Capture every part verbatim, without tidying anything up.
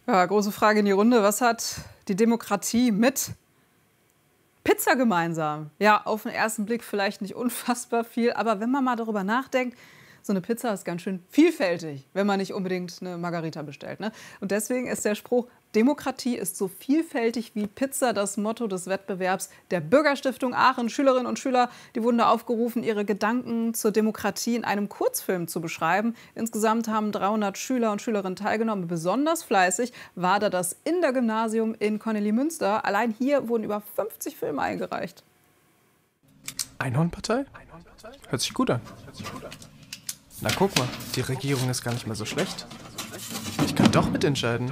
Ja, große Frage in die Runde. Was hat die Demokratie mit Pizza gemeinsam? Ja, auf den ersten Blick vielleicht nicht unfassbar viel, aber wenn man mal darüber nachdenkt, so eine Pizza ist ganz schön vielfältig, wenn man nicht unbedingt eine Margarita bestellt, ne? Und deswegen ist der Spruch, Demokratie ist so vielfältig wie Pizza, das Motto des Wettbewerbs der Bürgerstiftung Aachen. Schülerinnen und Schüler, die wurden da aufgerufen, ihre Gedanken zur Demokratie in einem Kurzfilm zu beschreiben. Insgesamt haben dreihundert Schüler und Schülerinnen teilgenommen. Besonders fleißig war da das Inder-Gymnasium in Kornelimünster. Allein hier wurden über fünfzig Filme eingereicht. Einhornpartei? Hört sich gut an. Na guck mal, die Regierung ist gar nicht mehr so schlecht. Ich kann doch mitentscheiden.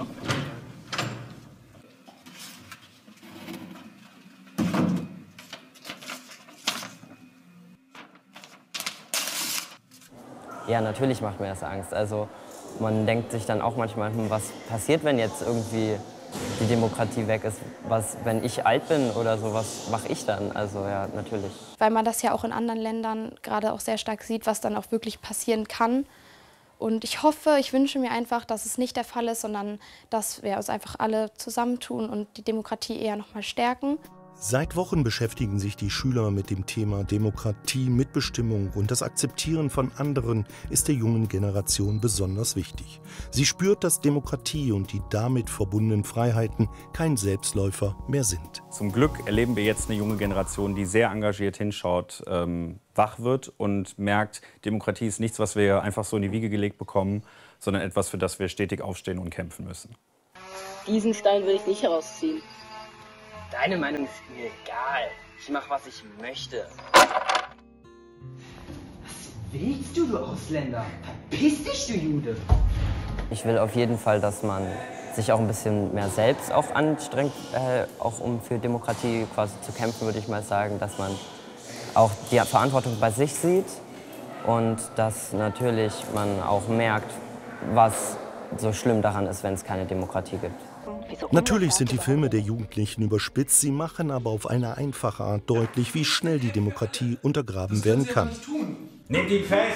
Ja, natürlich macht mir das Angst. Also man denkt sich dann auch manchmal, hm, was passiert, wenn jetzt irgendwie die Demokratie weg ist? Was, wenn ich alt bin oder so, was mache ich dann? Also ja, natürlich. Weil man das ja auch in anderen Ländern gerade auch sehr stark sieht, was dann auch wirklich passieren kann. Und ich hoffe, ich wünsche mir einfach, dass es nicht der Fall ist, sondern dass wir uns einfach alle zusammentun und die Demokratie eher noch mal stärken. Seit Wochen beschäftigen sich die Schüler mit dem Thema Demokratie, Mitbestimmung und das Akzeptieren von anderen ist der jungen Generation besonders wichtig. Sie spürt, dass Demokratie und die damit verbundenen Freiheiten kein Selbstläufer mehr sind. Zum Glück erleben wir jetzt eine junge Generation, die sehr engagiert hinschaut, ähm, wach wird und merkt, Demokratie ist nichts, was wir einfach so in die Wiege gelegt bekommen, sondern etwas, für das wir stetig aufstehen und kämpfen müssen. Diesen Stein will ich nicht herausziehen. Deine Meinung ist mir egal. Ich mach, was ich möchte. Was willst du, du Ausländer? Verpiss dich, du Jude! Ich will auf jeden Fall, dass man sich auch ein bisschen mehr selbst auch anstrengt, äh, auch um für Demokratie quasi zu kämpfen, würde ich mal sagen, dass man auch die Verantwortung bei sich sieht und dass natürlich man auch merkt, was so schlimm daran ist, wenn es keine Demokratie gibt. Natürlich sind die Filme der Jugendlichen überspitzt, sie machen aber auf eine einfache Art deutlich, wie schnell die Demokratie untergraben werden kann. Nehmt ihn fest!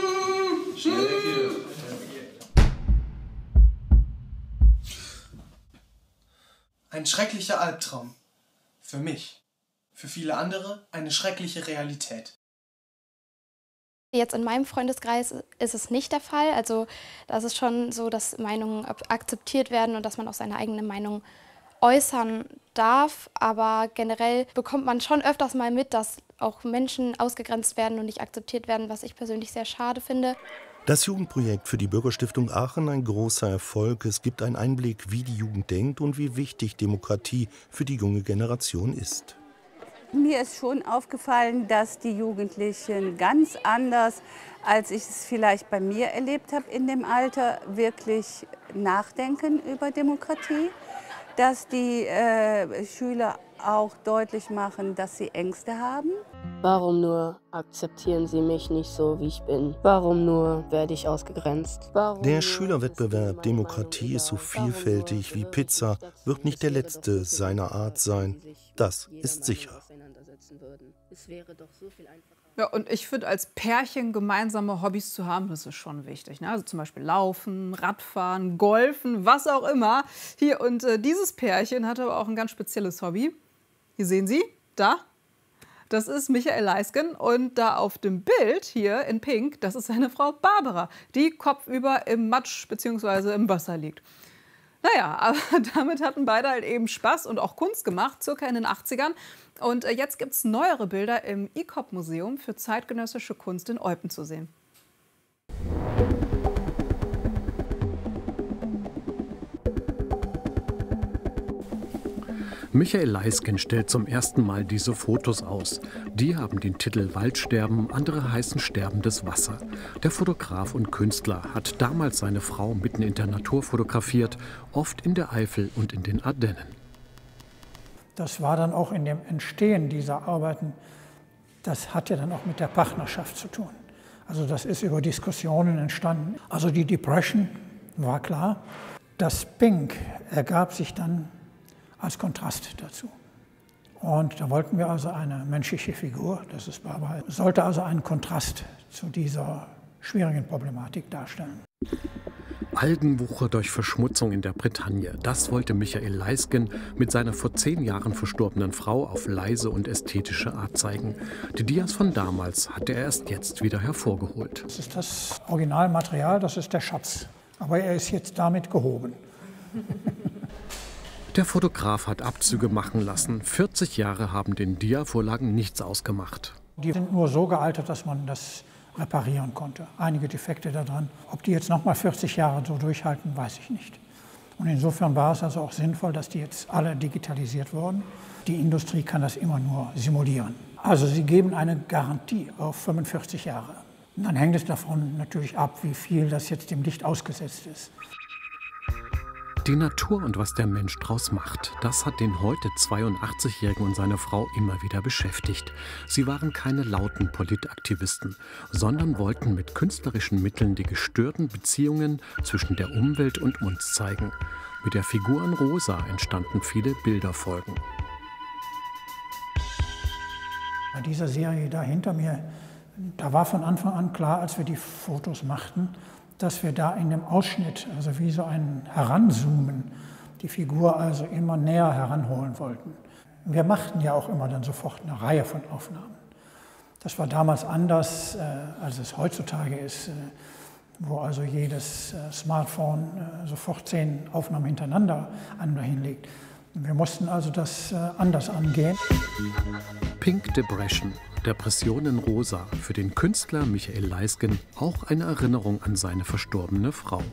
Ein schrecklicher Albtraum. Für mich. Für viele andere eine schreckliche Realität. Jetzt in meinem Freundeskreis ist es nicht der Fall. Also das ist schon so, dass Meinungen akzeptiert werden und dass man auch seine eigene Meinung äußern darf. Aber generell bekommt man schon öfters mal mit, dass auch Menschen ausgegrenzt werden und nicht akzeptiert werden, was ich persönlich sehr schade finde. Das Jugendprojekt für die Bürgerstiftung Aachen ein großer Erfolg. Es gibt einen Einblick, wie die Jugend denkt und wie wichtig Demokratie für die junge Generation ist. Mir ist schon aufgefallen, dass die Jugendlichen ganz anders, als ich es vielleicht bei mir erlebt habe in dem Alter, wirklich nachdenken über Demokratie. Dass die äh, Schüler auch deutlich machen, dass sie Ängste haben. Warum nur akzeptieren Sie mich nicht so, wie ich bin? Warum nur werde ich ausgegrenzt? Warum der Schülerwettbewerb Demokratie ist so vielfältig wie Pizza, wird nicht der letzte seiner Art sein. Das ist sicher. Ja, und ich finde, als Pärchen gemeinsame Hobbys zu haben, das ist schon wichtig. Ne? Also zum Beispiel Laufen, Radfahren, Golfen, was auch immer. Hier, und äh, dieses Pärchen hat aber auch ein ganz spezielles Hobby. Hier sehen Sie, da. Das ist Michael Leisgen und da auf dem Bild hier in Pink, das ist seine Frau Barbara, die kopfüber im Matsch bzw. im Wasser liegt. Naja, aber damit hatten beide halt eben Spaß und auch Kunst gemacht, circa in den achtzigern. Und jetzt gibt es neuere Bilder im I C O P-Museum für zeitgenössische Kunst in Eupen zu sehen. Michael Leisgen stellt zum ersten Mal diese Fotos aus. Die haben den Titel Waldsterben, andere heißen sterbendes Wasser. Der Fotograf und Künstler hat damals seine Frau mitten in der Natur fotografiert, oft in der Eifel und in den Ardennen. Das war dann auch in dem Entstehen dieser Arbeiten, das hat ja dann auch mit der Partnerschaft zu tun. Also das ist über Diskussionen entstanden. Also die Depression war klar. Das Pink ergab sich dann als Kontrast dazu. Und da wollten wir also eine menschliche Figur, das ist Barbara, sollte also einen Kontrast zu dieser schwierigen Problematik darstellen. Algenwucher durch Verschmutzung in der Bretagne. Das wollte Michael Leisgen mit seiner vor zehn Jahren verstorbenen Frau auf leise und ästhetische Art zeigen. Die Dias von damals hatte er erst jetzt wieder hervorgeholt. Das ist das Originalmaterial, das ist der Schatz. Aber er ist jetzt damit gehoben. Der Fotograf hat Abzüge machen lassen. vierzig Jahre haben den Dia-Vorlagen nichts ausgemacht. Die sind nur so gealtert, dass man das reparieren konnte. Einige Defekte daran. Ob die jetzt noch mal vierzig Jahre so durchhalten, weiß ich nicht. Und insofern war es also auch sinnvoll, dass die jetzt alle digitalisiert wurden. Die Industrie kann das immer nur simulieren. Also sie geben eine Garantie auf fünfundvierzig Jahre. Und dann hängt es davon natürlich ab, wie viel das jetzt dem Licht ausgesetzt ist. Die Natur und was der Mensch draus macht, das hat den heute zweiundachtzigjährigen und seine Frau immer wieder beschäftigt. Sie waren keine lauten Politaktivisten, sondern wollten mit künstlerischen Mitteln die gestörten Beziehungen zwischen der Umwelt und uns zeigen. Mit der Figur in Rosa entstanden viele Bilderfolgen. Bei dieser Serie da hinter mir, da war von Anfang an klar, als wir die Fotos machten, dass wir da in dem Ausschnitt, also wie so ein Heranzoomen, die Figur also immer näher heranholen wollten. Wir machten ja auch immer dann sofort eine Reihe von Aufnahmen. Das war damals anders, äh, als es heutzutage ist, äh, wo also jedes äh, Smartphone äh, sofort zehn Aufnahmen hintereinander einander hinlegt. Wir mussten also das äh, anders angehen. Pink Depression, Depression in Rosa, für den Künstler Michael Leisgen auch eine Erinnerung an seine verstorbene Frau.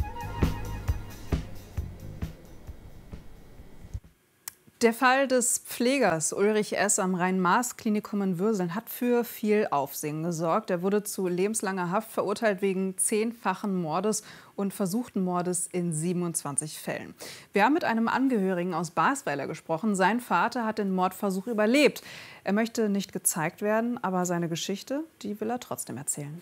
Der Fall des Pflegers Ulrich S. am Rhein-Maas-Klinikum in Würseln hat für viel Aufsehen gesorgt. Er wurde zu lebenslanger Haft verurteilt wegen zehnfachen Mordes und versuchten Mordes in siebenundzwanzig Fällen. Wir haben mit einem Angehörigen aus Basweiler gesprochen. Sein Vater hat den Mordversuch überlebt. Er möchte nicht gezeigt werden, aber seine Geschichte, die will er trotzdem erzählen.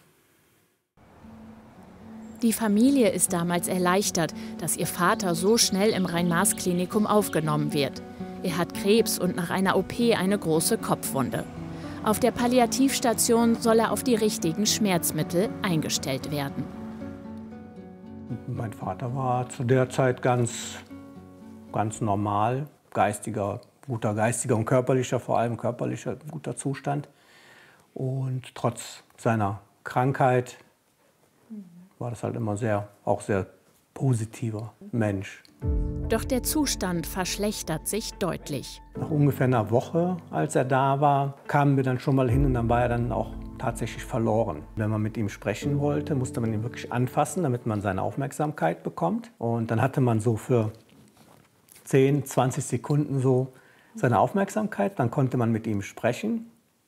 Die Familie ist damals erleichtert, dass ihr Vater so schnell im Rhein-Maas-Klinikum aufgenommen wird. Er hat Krebs und nach einer O P eine große Kopfwunde. Auf der Palliativstation soll er auf die richtigen Schmerzmittel eingestellt werden. Mein Vater war zu der Zeit ganz, ganz normal, geistiger, guter geistiger und körperlicher, vor allem körperlicher guter Zustand. Und trotz seiner Krankheit war das halt immer sehr, auch sehr positiver Mensch. Doch der Zustand verschlechtert sich deutlich. Nach ungefähr einer Woche, als er da war, kamen wir dann schon mal hin und dann war er dann auch tatsächlich verloren. Wenn man mit ihm sprechen wollte, musste man ihn wirklich anfassen, damit man seine Aufmerksamkeit bekommt. Und dann hatte man so für zehn, zwanzig Sekunden so seine Aufmerksamkeit. Dann konnte man mit ihm sprechen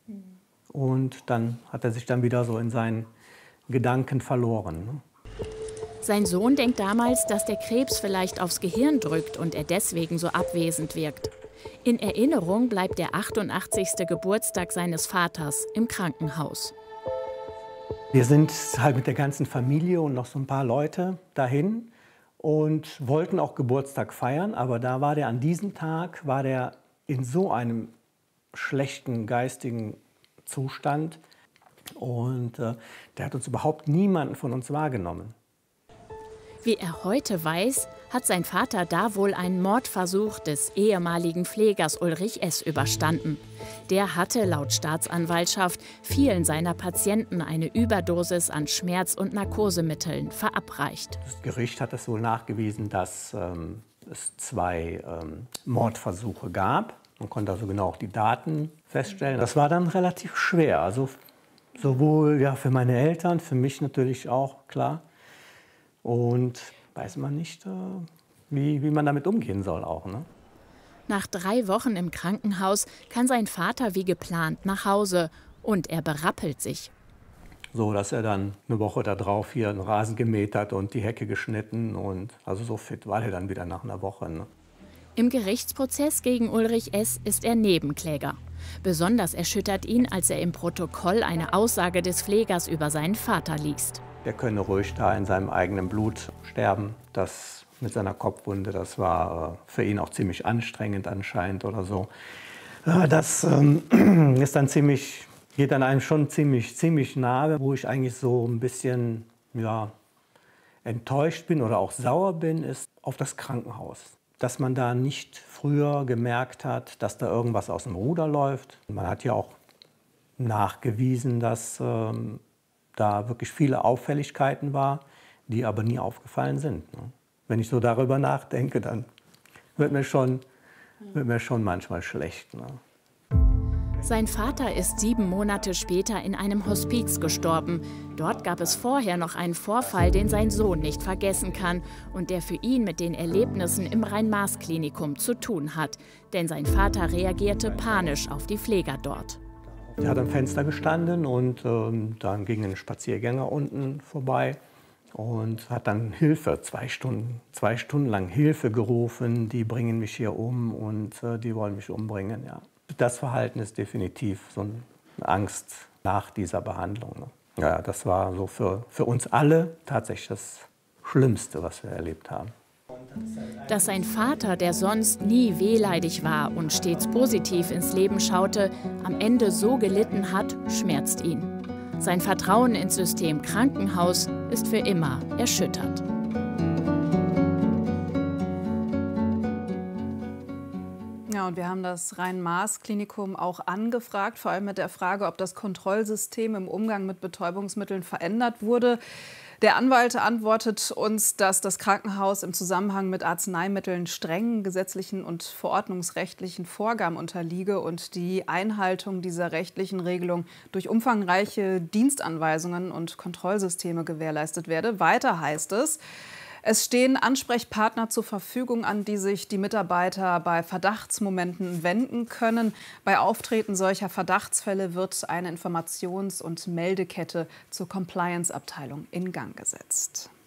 und dann hat er sich dann wieder so in seinen Gedanken verloren. Sein Sohn denkt damals, dass der Krebs vielleicht aufs Gehirn drückt und er deswegen so abwesend wirkt. In Erinnerung bleibt der achtundachtzigste Geburtstag seines Vaters im Krankenhaus. Wir sind halt mit der ganzen Familie und noch so ein paar Leute dahin und wollten auch Geburtstag feiern, aber da war der an diesem Tag war der in so einem schlechten geistigen Zustand und äh, der hat uns überhaupt niemanden von uns wahrgenommen. Wie er heute weiß, hat sein Vater da wohl einen Mordversuch des ehemaligen Pflegers Ulrich S. überstanden. Der hatte laut Staatsanwaltschaft vielen seiner Patienten eine Überdosis an Schmerz- und Narkosemitteln verabreicht. Das Gericht hat es wohl nachgewiesen, dass ähm, es zwei ähm, Mordversuche gab. Man konnte also genau auch die Daten feststellen. Das war dann relativ schwer, also sowohl ja, für meine Eltern, für mich natürlich auch, klar. Und weiß man nicht, wie, wie man damit umgehen soll auch, ne? Nach drei Wochen im Krankenhaus kann sein Vater wie geplant nach Hause und er berappelt sich. So, dass er dann eine Woche darauf hier einen Rasen gemäht hat und die Hecke geschnitten und also so fit war er dann wieder nach einer Woche, ne? Im Gerichtsprozess gegen Ulrich S. ist er Nebenkläger. Besonders erschüttert ihn, als er im Protokoll eine Aussage des Pflegers über seinen Vater liest. Er könne ruhig da in seinem eigenen Blut sterben. Das mit seiner Kopfwunde, das war für ihn auch ziemlich anstrengend anscheinend oder so. Das ähm, ist dann ziemlich, geht dann einem schon ziemlich, ziemlich nahe, wo ich eigentlich so ein bisschen ja, enttäuscht bin oder auch sauer bin, ist auf das Krankenhaus. Dass man da nicht früher gemerkt hat, dass da irgendwas aus dem Ruder läuft. Man hat ja auch nachgewiesen, dass ähm, da wirklich viele Auffälligkeiten war, die aber nie aufgefallen sind. Ne? Wenn ich so darüber nachdenke, dann wird mir schon, wird mir schon manchmal schlecht. Ne? Sein Vater ist sieben Monate später in einem Hospiz gestorben. Dort gab es vorher noch einen Vorfall, den sein Sohn nicht vergessen kann und der für ihn mit den Erlebnissen im Rhein-Maas-Klinikum zu tun hat. Denn sein Vater reagierte panisch auf die Pfleger dort. Er hat am Fenster gestanden und ähm, dann ging ein Spaziergänger unten vorbei und hat dann Hilfe, zwei Stunden, zwei Stunden lang Hilfe gerufen. Die bringen mich hier um und äh, die wollen mich umbringen. Ja. Das Verhalten ist definitiv so eine Angst nach dieser Behandlung. Ne? Ja, das war so für, für uns alle tatsächlich das Schlimmste, was wir erlebt haben. Dass sein Vater, der sonst nie wehleidig war und stets positiv ins Leben schaute, am Ende so gelitten hat, schmerzt ihn. Sein Vertrauen ins System Krankenhaus ist für immer erschüttert. Ja, und wir haben das Rhein-Maas-Klinikum auch angefragt, vor allem mit der Frage, ob das Kontrollsystem im Umgang mit Betäubungsmitteln verändert wurde. Der Anwalt antwortet uns, dass das Krankenhaus im Zusammenhang mit Arzneimitteln strengen gesetzlichen und verordnungsrechtlichen Vorgaben unterliege und die Einhaltung dieser rechtlichen Regelung durch umfangreiche Dienstanweisungen und Kontrollsysteme gewährleistet werde. Weiter heißt es: Es stehen Ansprechpartner zur Verfügung, an die sich die Mitarbeiter bei Verdachtsmomenten wenden können. Bei Auftreten solcher Verdachtsfälle wird eine Informations- und Meldekette zur Compliance-Abteilung in Gang gesetzt.